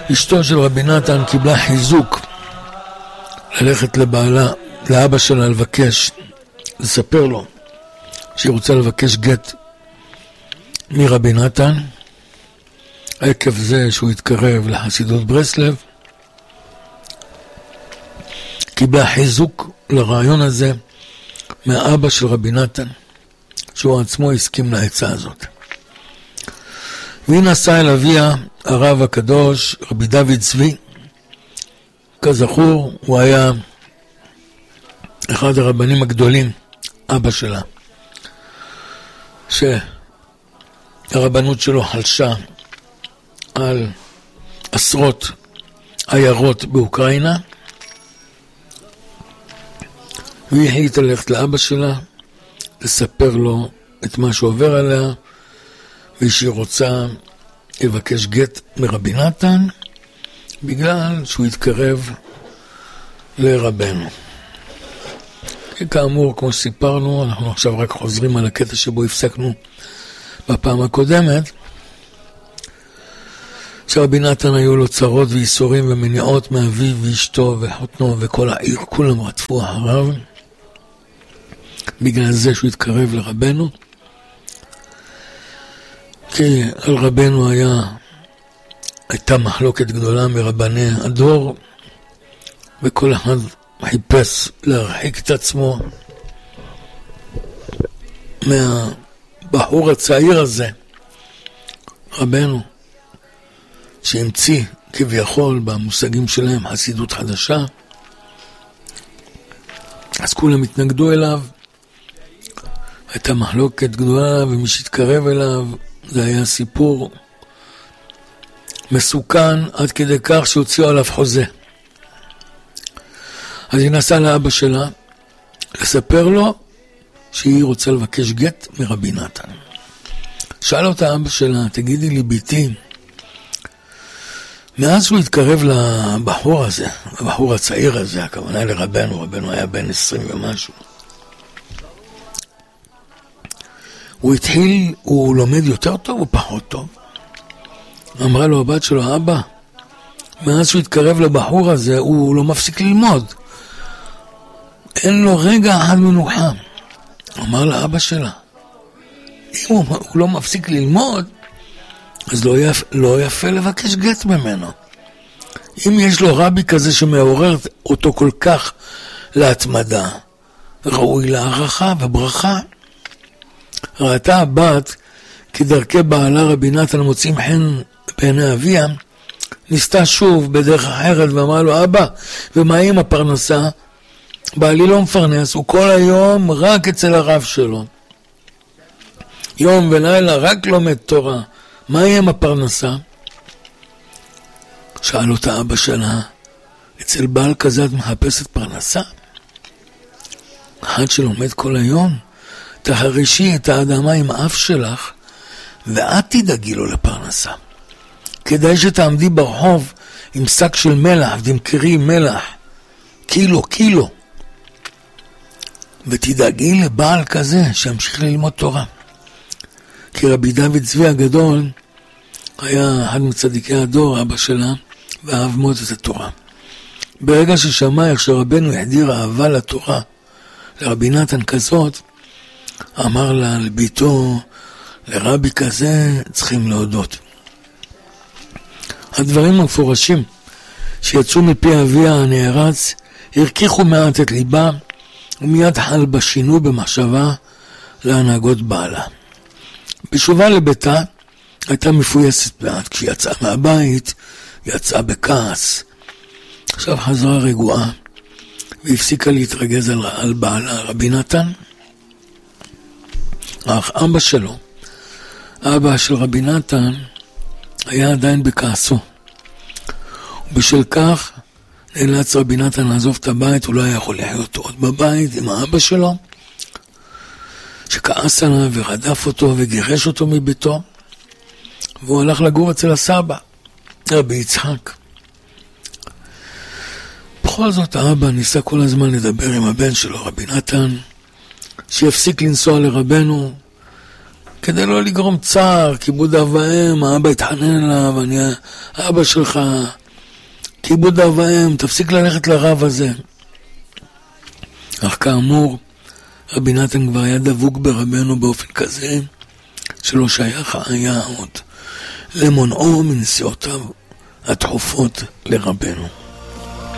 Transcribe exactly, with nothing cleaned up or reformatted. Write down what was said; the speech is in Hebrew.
אשתו של רבי נתן קיבלה חיזוק ללכת לבעלה, לאבא שלה לבקש, לספר לו שהיא רוצה לבקש גט מרבי נתן, עקב זה שהוא התקרב לחסידות ברסלב. קיבלה חיזוק לרעיון הזה מהאבא של רבי נתן, שהוא עצמו הסכים לעצה הזאת. והיא נסעה אל אביה, הרב הקדוש, רבי דוד צבי. כזכור, הוא היה אחד הרבנים הגדולים, אבא שלה, שהרבנות שלו חלשה על עשרות עיירות באוקראינה, והיא החליטה ללכת לאבא שלה, לספר לו את מה שעובר עליה, ושהיא רוצה לבקש גט מרבי נתן, בגלל שהוא התקרב לרבנו. כאמור, כמו שסיפרנו, אנחנו עכשיו רק חוזרים על הקטע שבו הפסקנו בפעם הקודמת, שרבי נתן היו לו צרות ואיסורים ומניעות מאביו ואשתו וחותנו וכל העיר, כולם רדפו אחריו, בגלל זה שהוא התקרב לרבנו, כי על רבנו היה, הייתה מחלוקת גדולה מרבני הדור, וכל אחד חיפש להרחיק את עצמו מהבחור הצעיר הזה, רבנו, שהמציא כביכול במושגים שלהם חסידות חדשה. אז כולם התנגדו אליו, הייתה מחלוקת גדולה, ומי שהתקרב אליו, זה היה סיפור מסוכן עד כדי כך שהוציאו עליו חוזה. אז היא נסעה לאבא שלה לספר לו שהיא רוצה לבקש גט מרבי נתן. שאל אותה אבא שלה, תגידי לי ביתי, מאז שהוא התקרב לבחור הזה, הבחור הצעיר הזה, הכוונה לרבנו, רבנו היה בן עשרים ומשהו, הוא התחיל, הוא לומד יותר טוב או פחות טוב? אמרה לו הבת שלו, אבא, מאז שהוא התקרב לבחור הזה, הוא לא מפסיק ללמוד. אין לו רגע אחד מנוחה. אמר לאבא שלה, אם הוא, הוא לא מפסיק ללמוד, אז לא יפה, לא יפה לבקש גט ממנו. אם יש לו רבי כזה שמעורר אותו כל כך להתמדה, ראוי להערכה וברכה. ראתה הבת כדרכי בעלה רבי נתן מוצאים חן בעיני אביה, ניסתה שוב בדרך אחרת ואמרה לו, אבא, ומה עם הפרנסה? בעלי לא מפרנס, הוא כל היום רק אצל הרב שלו. יום ולילה רק לומד תורה. מה יהיה עם הפרנסה? שאל אותה אבא שלה, אצל בעל כזה את מחפשת פרנסה? אחד שלומד כל היום? תחרישי את האדמה עם האף שלך, ואת תדאגי לו לפרנסה. כדאי שתעמדי ברחוב עם שק של מלח, ותמכרי מלח, קילו, קילו, ותדאגי לבעל כזה שימשיך ללמוד תורה. כי רבי דוד צבי הגדול היה אחד מצדיקי הדור, אבא שלה, ואהב מאוד את התורה. ברגע ששמע איך שרבנו החדיר אהבה לתורה לרבי נתן כזאת, אמר לה לביתו, לרבי כזה צריכים להודות. הדברים המפורשים שיצאו מפי אביה הנערץ הרקיחו מעט את ליבה, ומיד חל בשינוי במחשבה להנהגות בעלה. בשובה לביתה הייתה מפויסת מעט. כשהיא יצאה מהבית, יצאה בכעס. עכשיו חזרה רגועה, והפסיקה להתרגז על, על בעלה רבי נתן. אך אבא שלו, אבא של רבי נתן, היה עדיין בכעסו. ובשל כך נאלץ רבי נתן לעזוב את הבית, הוא לא היה יכול לחיות עוד בבית עם האבא שלו, שכעס עליו ורדף אותו וגירש אותו מביתו, והוא הלך לגור אצל הסבא, רבי יצחק. בכל זאת האבא ניסה כל הזמן לדבר עם הבן שלו, רבי נתן, שיפסיק לנסוע לרבנו, כדי לא לגרום צער, כיבוד אב ואם, האבא התחנן אליו, אני האבא שלך, כיבוד אב ואם, תפסיק ללכת לרב הזה. אך כאמור, רבי נתן כבר היה דבוק ברבנו באופן כזה, שלא שייך היה עוד למונעו מנסיעותיו התחופות לרבנו.